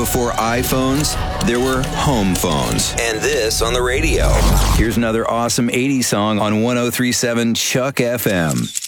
before iPhones, there were home phones. And this on the radio. Here's another awesome 80s song on 103.7 Chuck FM.